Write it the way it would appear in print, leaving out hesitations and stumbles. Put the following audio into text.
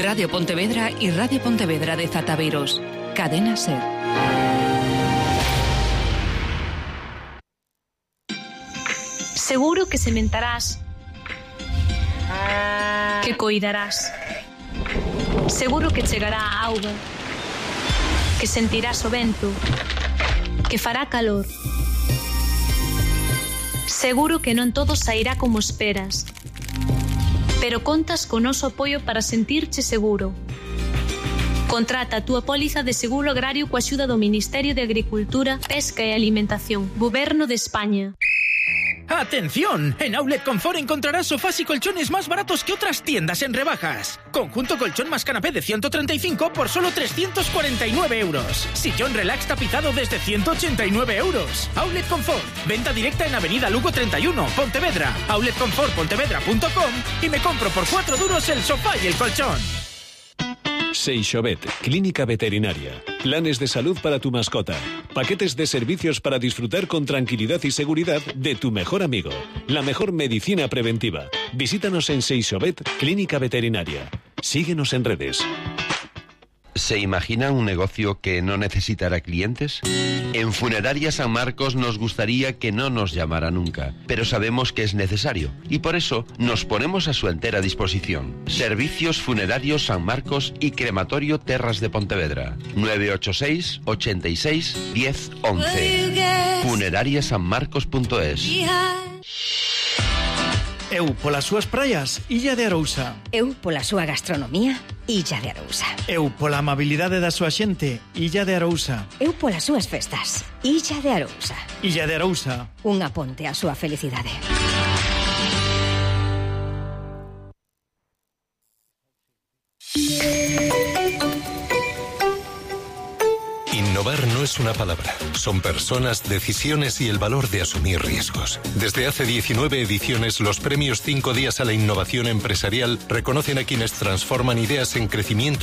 Radio Pontevedra y Radio Pontevedra de Zataviros. Cadena SER. Seguro que sementarás, que coidarás. Seguro que chegará a auga, que sentirás o vento, que fará calor. Seguro que non todo sairá como esperas, pero contas co noso apoio para sentirche seguro. Contrata a túa póliza de seguro agrario coa axuda do Ministerio de Agricultura, Pesca e Alimentación, Goberno de España. ¡Atención! En Outlet Confort encontrarás sofás y colchones más baratos que otras tiendas en rebajas. Conjunto colchón más canapé de 135 por solo 349 euros. Sillón relax tapizado desde 189 euros. Outlet Confort. Venta directa en Avenida Lugo 31, Pontevedra. Outletconfortpontevedra.com y me compro por 4 duros el sofá y el colchón. Seixovet, clínica veterinaria. Planes de salud para tu mascota. Paquetes de servicios para disfrutar con tranquilidad y seguridad de tu mejor amigo. La mejor medicina preventiva. Visítanos en Seixovet, clínica veterinaria. Síguenos en redes. ¿Se imagina un negocio que no necesitará clientes? En Funeraria San Marcos nos gustaría que no nos llamara nunca, pero sabemos que es necesario y por eso nos ponemos a su entera disposición. Servicios Funerarios San Marcos y Crematorio Terras de Pontevedra. 986 86 10 11. Funerariasanmarcos.es. Eu polas súas praias, Illa de Arousa. Eu pola súa gastronomía, Illa de Arousa. Eu pola amabilidade da súa xente, Illa de Arousa. Eu polas súas festas, Illa de Arousa. Illa de Arousa. Unha ponte á súa felicidade. Innovar no es una palabra, son personas, decisiones y el valor de asumir riesgos. Desde hace 19 ediciones, los premios 5 días a la innovación empresarial reconocen a quienes transforman ideas en crecimiento